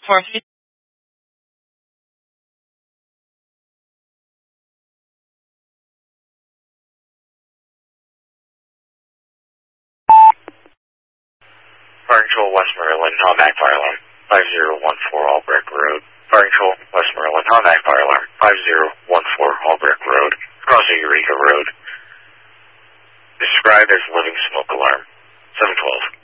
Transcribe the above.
4 Fire Control, West Maryland, Hamac Fire Alarm, 5014 Albrecht Road. Fire Control, West Maryland, Hamac Fire Alarm, 5014 Albrecht Road, crossing Eureka Road. Described as living smoke alarm, 712.